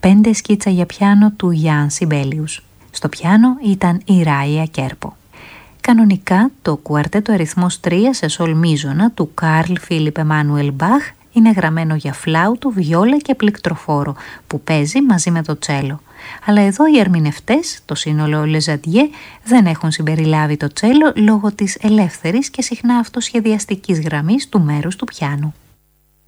5 σκίτσα για πιάνο του Γιάν Σιμπέλιους. Στο πιάνο ήταν η Ράια Κέρπο. Κανονικά το κουαρτέτο αριθμός 3 σε σολ μίζωνα του Καρλ Φίλιπ Εμάνουελ Μπαχ είναι γραμμένο για φλάουτο, βιόλα και πληκτροφόρο που παίζει μαζί με το τσέλο. Αλλά εδώ οι ερμηνευτές, το σύνολο Λεζαντιέ, δεν έχουν συμπεριλάβει το τσέλο λόγω της ελεύθερης και συχνά αυτοσχεδιαστικής γραμμής του μέρους του πιάνου.